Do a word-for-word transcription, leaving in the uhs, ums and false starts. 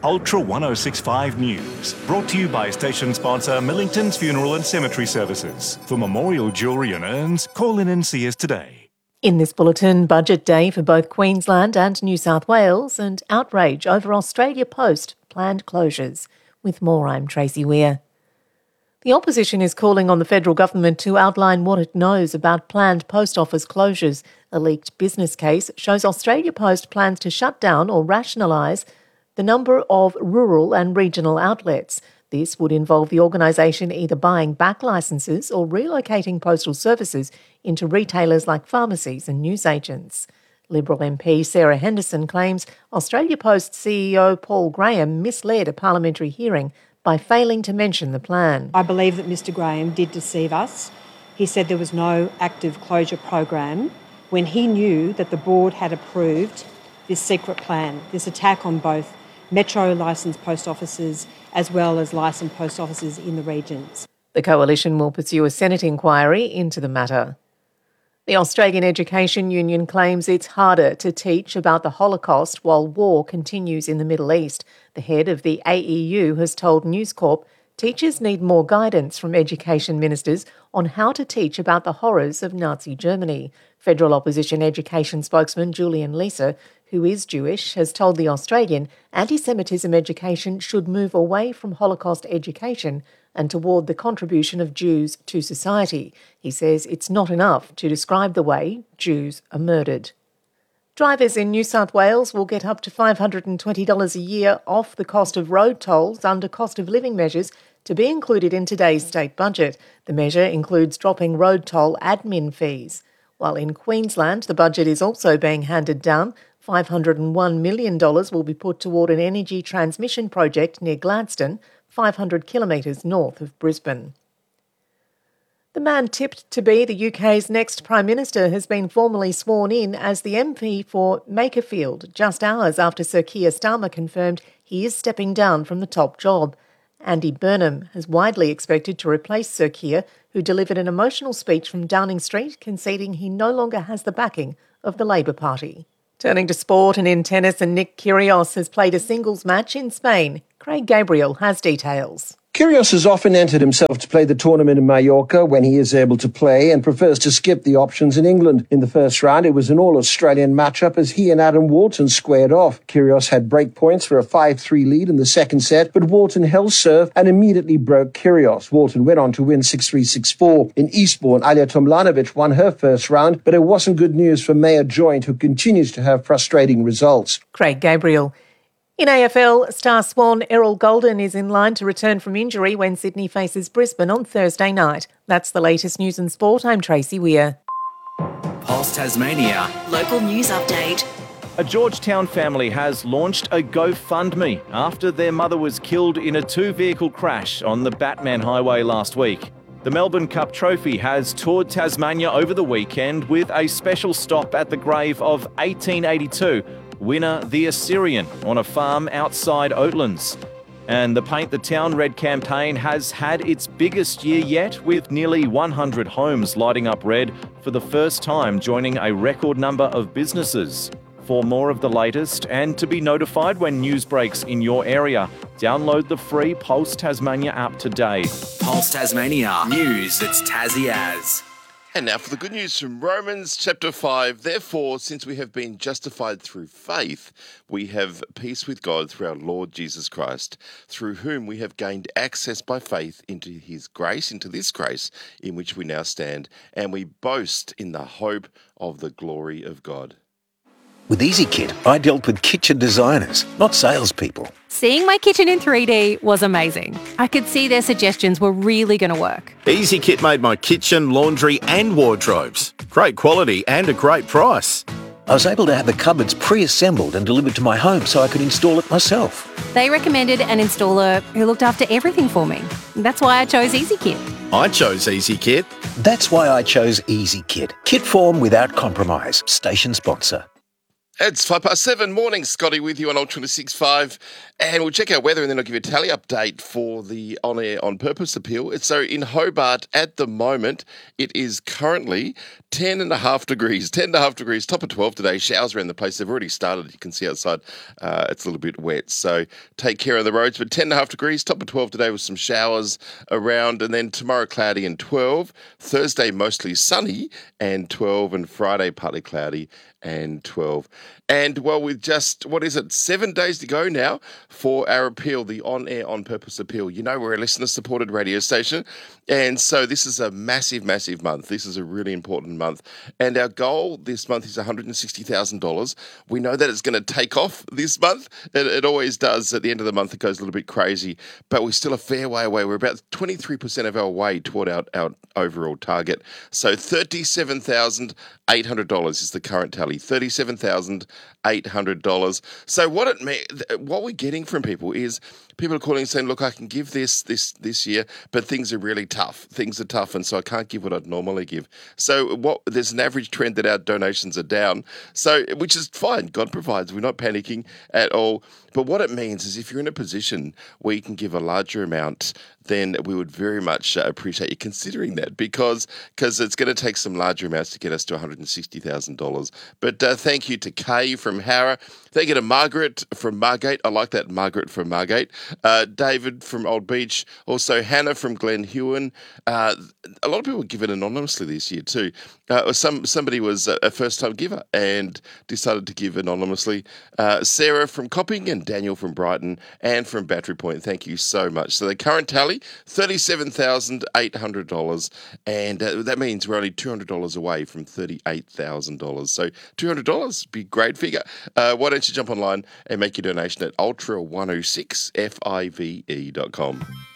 Ultra one oh six point five News, brought to you by station sponsor Millington's Funeral and Cemetery Services. For memorial jewellery and urns, call in and see us today. In this bulletin, budget day for both Queensland and New South Wales and outrage over Australia Post planned closures. With more, I'm Tracy Weir. The opposition is calling on the federal government to outline what it knows about planned post office closures. A leaked business case shows Australia Post plans to shut down or rationalise the number of rural and regional outlets. This would involve the organisation either buying back licences or relocating postal services into retailers like pharmacies and newsagents. Liberal M P Sarah Henderson claims Australia Post C E O Paul Graham misled a parliamentary hearing by failing to mention the plan. I believe that Mr Graham did deceive us. He said there was no active closure program when he knew that the board had approved this secret plan, this attack on both Metro licensed post offices as well as licensed post offices in the regions. The Coalition will pursue a Senate inquiry into the matter. The Australian Education Union claims it's harder to teach about the Holocaust while war continues in the Middle East. The head of the A E U has told News Corp teachers need more guidance from education ministers on how to teach about the horrors of Nazi Germany. Federal Opposition Education spokesman Julian Leeser, who is Jewish, has told The Australian anti-Semitism education should move away from Holocaust education and toward the contribution of Jews to society. He says it's not enough to describe the way Jews are murdered. Drivers in New South Wales will get up to five hundred twenty dollars a year off the cost of road tolls under cost of living measures to be included in today's state budget. The measure includes dropping road toll admin fees. While in Queensland, the budget is also being handed down. five hundred one million dollars will be put toward an energy transmission project near Gladstone, five hundred kilometres north of Brisbane. The man tipped to be the U K's next Prime Minister has been formally sworn in as the M P for Makerfield, just hours after Sir Keir Starmer confirmed he is stepping down from the top job. Andy Burnham is widely expected to replace Sir Keir, who delivered an emotional speech from Downing Street conceding he no longer has the backing of the Labor Party. Turning to sport, and in tennis, and Nick Kyrgios has played a singles match in Spain. Craig Gabriel has details. Kyrgios has often entered himself to play the tournament in Mallorca when he is able to play and prefers to skip the options in England. In the first round, it was an all-Australian matchup as he and Adam Walton squared off. Kyrgios had break points for a five three lead in the second set, but Walton held serve and immediately broke Kyrgios. Walton went on to win six three, six four. In Eastbourne, Alja Tomljanovic won her first round, but it wasn't good news for Maya Joint, who continues to have frustrating results. Craig Gabriel. In A F L, star swan Errol Golden is in line to return from injury when Sydney faces Brisbane on Thursday night. That's the latest news and sport. I'm Tracy Weir. Pulse Tasmania. Local news update. A Georgetown family has launched a GoFundMe after their mother was killed in a two-vehicle crash on the Batman Highway last week. The Melbourne Cup trophy has toured Tasmania over the weekend with a special stop at the grave of eighteen eighty-two winner the Assyrian on a farm outside Oatlands. And the Paint the Town Red campaign has had its biggest year yet, with nearly one hundred homes lighting up red for the first time, joining a record number of businesses. For more of the latest and to be notified when news breaks in your area, download the free Pulse Tasmania app today. Pulse Tasmania. News that's Tassie as. And now for the good news from Romans chapter five. Therefore, since we have been justified through faith, we have peace with God through our Lord Jesus Christ, through whom we have gained access by faith into his grace, into this grace in which we now stand, and we boast in the hope of the glory of God. With EasyKit, I dealt with kitchen designers, not salespeople. Seeing my kitchen in three D was amazing. I could see their suggestions were really going to work. EasyKit made my kitchen, laundry and wardrobes. Great quality and a great price. I was able to have the cupboards pre-assembled and delivered to my home so I could install it myself. They recommended an installer who looked after everything for me. That's why I chose EasyKit. I chose EasyKit. That's why I chose EasyKit. Kit form without compromise. Station sponsor. It's five past seven. Morning, Scotty with you on Ultra six five. And we'll check our weather and then I'll give you a tally update for the On Air On Purpose appeal. It's so in Hobart at the moment, it is currently ten and a half degrees. ten and a half degrees, top of twelve today. Showers around the place. They've already started. You can see outside. Uh, it's a little bit wet. So take care of the roads. But ten and a half degrees, top of twelve today with some showers around. And then tomorrow cloudy and twelve. Thursday mostly sunny and twelve. And Friday partly cloudy and twelve. And, well, with just, what is it, seven days to go now for our appeal, the On Air On Purpose appeal. You know, we're a listener-supported radio station, and so this is a massive, massive month. This is a really important month. And our goal this month is one hundred sixty thousand dollars. We know that it's going to take off this month. It, it always does. At the end of the month, it goes a little bit crazy, but we're still a fair way away. We're about twenty-three percent of our way toward our, our overall target. So thirty-seven thousand eight hundred dollars is the current tally, thirty-seven thousand eight hundred dollars. So what it me- what we're getting from people is people are calling and saying, look, I can give this this this year, but things are really tough. Things are tough, and so I can't give what I'd normally give. So what there's an average trend that our donations are down, so which is fine. God provides. We're not panicking at all. But what it means is if you're in a position where you can give a larger amount, then we would very much uh, appreciate you considering that because because it's going to take some larger amounts to get us to one hundred sixty thousand dollars. But uh, thank you to Kay from Howrah. Thank you to Margaret from Margate. I like that, Margaret from Margate. Uh, David from Old Beach. Also Hannah from Glen Huon. Uh, a lot of people give it anonymously this year too. Uh, some Somebody was a first-time giver and decided to give anonymously. Uh, Sarah from Copping and Daniel from Brighton and from Battery Point. Thank you so much. So the current tally, thirty-seven thousand eight hundred dollars, and uh, that means we're only two hundred dollars away from thirty-eight thousand dollars. So two hundred dollars, be a great figure. Uh, why don't you jump online and make your donation at ultra one oh six five e dot com.